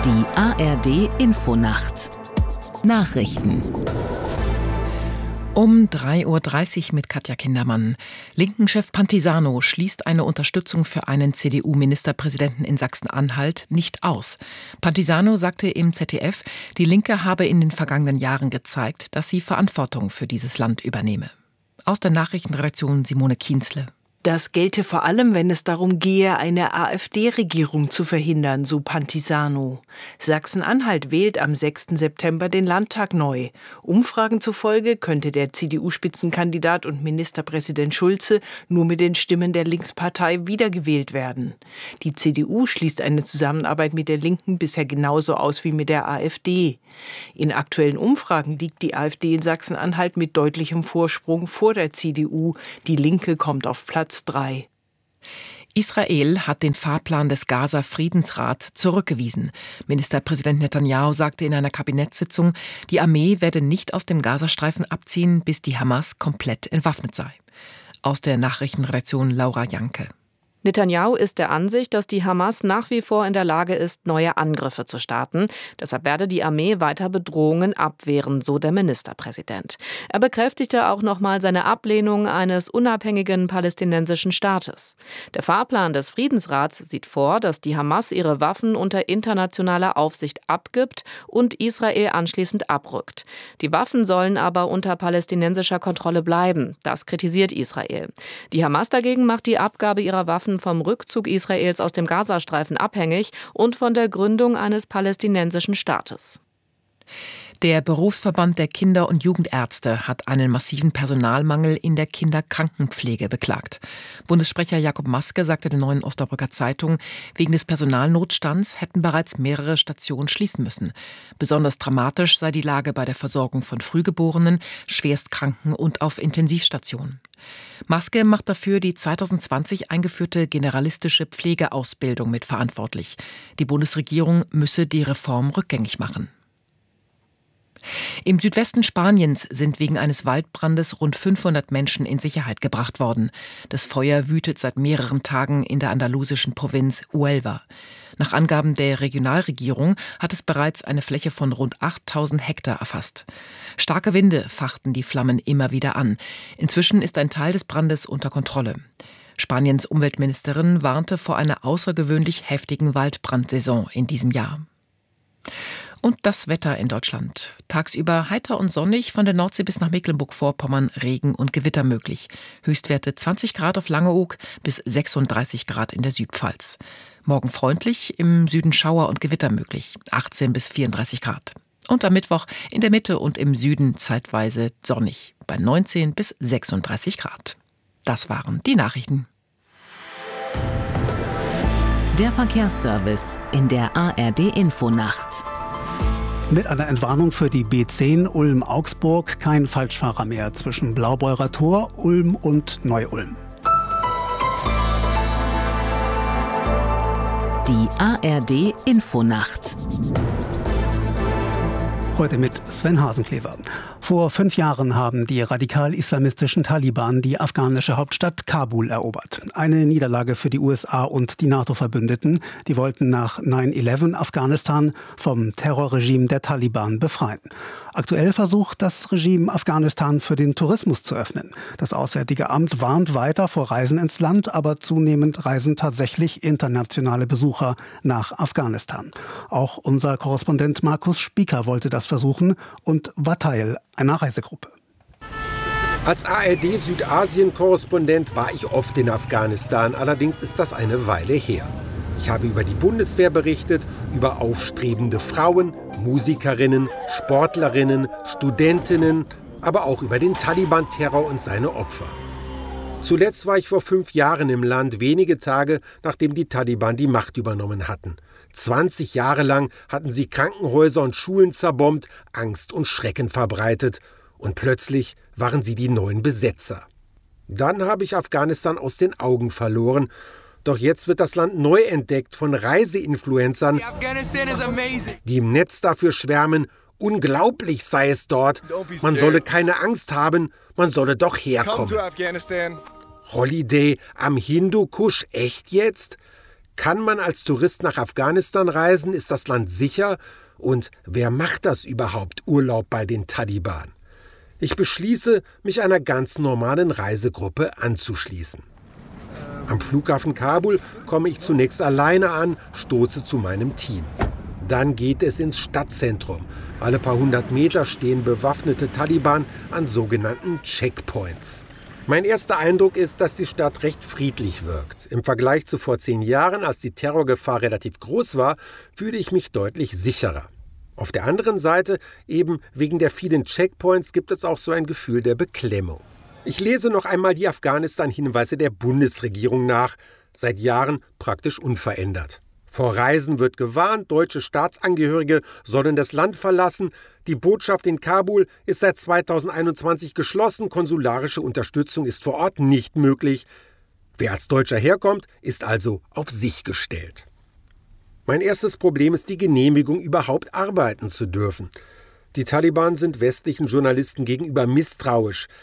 Die ARD-Infonacht Nachrichten Um 3:30 Uhr mit Katja Kindermann. Linken-Chef Pantisano schließt eine Unterstützung für einen CDU-Ministerpräsidenten in Sachsen-Anhalt nicht aus. Pantisano sagte im ZDF, die Linke habe in den vergangenen Jahren gezeigt, dass sie Verantwortung für dieses Land übernehme. Aus der Nachrichtenredaktion Simone Kienzle. Das gelte vor allem, wenn es darum gehe, eine AfD-Regierung zu verhindern, so Pantisano. Sachsen-Anhalt wählt am 6. September den Landtag neu. Umfragen zufolge könnte der CDU-Spitzenkandidat und Ministerpräsident Schulze nur mit den Stimmen der Linkspartei wiedergewählt werden. Die CDU schließt eine Zusammenarbeit mit der Linken bisher genauso aus wie mit der AfD. In aktuellen Umfragen liegt die AfD in Sachsen-Anhalt mit deutlichem Vorsprung vor der CDU. Die Linke kommt auf Platz 3. Israel hat den Fahrplan des Gaza-Friedensrats zurückgewiesen. Ministerpräsident Netanyahu sagte in einer Kabinettssitzung, die Armee werde nicht aus dem Gazastreifen abziehen, bis die Hamas komplett entwaffnet sei. Aus der Nachrichtenredaktion Laura Janke. Netanyahu ist der Ansicht, dass die Hamas nach wie vor in der Lage ist, neue Angriffe zu starten. Deshalb werde die Armee weiter Bedrohungen abwehren, so der Ministerpräsident. Er bekräftigte auch nochmal seine Ablehnung eines unabhängigen palästinensischen Staates. Der Fahrplan des Friedensrats sieht vor, dass die Hamas ihre Waffen unter internationaler Aufsicht abgibt und Israel anschließend abrückt. Die Waffen sollen aber unter palästinensischer Kontrolle bleiben. Das kritisiert Israel. Die Hamas dagegen macht die Abgabe ihrer Waffen vom Rückzug Israels aus dem Gazastreifen abhängig und von der Gründung eines palästinensischen Staates. Der Berufsverband der Kinder- und Jugendärzte hat einen massiven Personalmangel in der Kinderkrankenpflege beklagt. Bundessprecher Jakob Maske sagte der Neuen Osnabrücker Zeitung, wegen des Personalnotstands hätten bereits mehrere Stationen schließen müssen. Besonders dramatisch sei die Lage bei der Versorgung von Frühgeborenen, Schwerstkranken und auf Intensivstationen. Maske macht dafür die 2020 eingeführte generalistische Pflegeausbildung mitverantwortlich. Die Bundesregierung müsse die Reform rückgängig machen. Im Südwesten Spaniens sind wegen eines Waldbrandes rund 500 Menschen in Sicherheit gebracht worden. Das Feuer wütet seit mehreren Tagen in der andalusischen Provinz Huelva. Nach Angaben der Regionalregierung hat es bereits eine Fläche von rund 8000 Hektar erfasst. Starke Winde fachten die Flammen immer wieder an. Inzwischen ist ein Teil des Brandes unter Kontrolle. Spaniens Umweltministerin warnte vor einer außergewöhnlich heftigen Waldbrandsaison in diesem Jahr. Und das Wetter in Deutschland. Tagsüber heiter und sonnig, von der Nordsee bis nach Mecklenburg-Vorpommern Regen und Gewitter möglich. Höchstwerte 20 Grad auf Langeoog bis 36 Grad in der Südpfalz. Morgen freundlich, im Süden Schauer und Gewitter möglich, 18 bis 34 Grad. Und am Mittwoch in der Mitte und im Süden zeitweise sonnig, bei 19 bis 36 Grad. Das waren die Nachrichten. Der Verkehrsservice in der ARD-Infonacht. Mit einer Entwarnung für die B10 Ulm-Augsburg kein Falschfahrer mehr zwischen Blaubeurer Tor, Ulm und Neu-Ulm. Die ARD-Infonacht. Heute mit Sven Hasenklever. Vor 5 Jahren haben die radikal-islamistischen Taliban die afghanische Hauptstadt Kabul erobert. Eine Niederlage für die USA und die NATO-Verbündeten. Die wollten nach 9/11 Afghanistan vom Terrorregime der Taliban befreien. Aktuell versucht das Regime Afghanistan für den Tourismus zu öffnen. Das Auswärtige Amt warnt weiter vor Reisen ins Land, aber zunehmend reisen tatsächlich internationale Besucher nach Afghanistan. Auch unser Korrespondent Markus Spieker wollte das versuchen und war Teil einer Reisegruppe. Als ARD-Südasien-Korrespondent war ich oft in Afghanistan, allerdings ist das eine Weile her. Ich habe über die Bundeswehr berichtet, über aufstrebende Frauen, Musikerinnen, Sportlerinnen, Studentinnen, aber auch über den Taliban-Terror und seine Opfer. Zuletzt war ich vor 5 Jahren im Land, wenige Tage nachdem die Taliban die Macht übernommen hatten. 20 Jahre lang hatten sie Krankenhäuser und Schulen zerbombt, Angst und Schrecken verbreitet. Und plötzlich waren sie die neuen Besetzer. Dann habe ich Afghanistan aus den Augen verloren. Doch jetzt wird das Land neu entdeckt von Reiseinfluencern, die im Netz dafür schwärmen, unglaublich sei es dort. Man solle keine Angst haben, man solle doch herkommen. Holiday am Hindukusch, echt jetzt? Kann man als Tourist nach Afghanistan reisen? Ist das Land sicher? Und wer macht das überhaupt, Urlaub bei den Taliban? Ich beschließe, mich einer ganz normalen Reisegruppe anzuschließen. Am Flughafen Kabul komme ich zunächst alleine an, stoße zu meinem Team. Dann geht es ins Stadtzentrum. Alle paar hundert Meter stehen bewaffnete Taliban an sogenannten Checkpoints. Mein erster Eindruck ist, dass die Stadt recht friedlich wirkt. Im Vergleich zu vor 10 Jahren, als die Terrorgefahr relativ groß war, fühle ich mich deutlich sicherer. Auf der anderen Seite, eben wegen der vielen Checkpoints, gibt es auch so ein Gefühl der Beklemmung. Ich lese noch einmal die Afghanistan-Hinweise der Bundesregierung nach, seit Jahren praktisch unverändert. Vor Reisen wird gewarnt, deutsche Staatsangehörige sollen das Land verlassen. Die Botschaft in Kabul ist seit 2021 geschlossen, konsularische Unterstützung ist vor Ort nicht möglich. Wer als Deutscher herkommt, ist also auf sich gestellt. Mein erstes Problem ist die Genehmigung, überhaupt arbeiten zu dürfen. Die Taliban sind westlichen Journalisten gegenüber misstrauisch.